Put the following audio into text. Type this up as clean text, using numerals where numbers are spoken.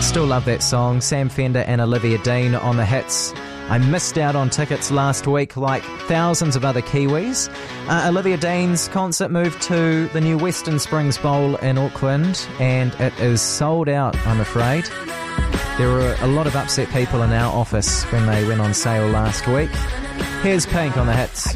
Still love that song. Sam Fender and Olivia Dean on the hits. I missed out on tickets last week like thousands of other Kiwis. Olivia Dean's concert moved to the new Western Springs Bowl in Auckland and it is sold out, I'm afraid. There were a lot of upset people in our office when they went on sale last week. Here's Pink on the hits.